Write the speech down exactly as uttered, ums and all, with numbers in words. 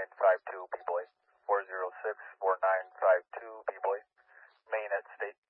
nine five two B-Boy. four zero six four nine five two B-Boy. Main at state.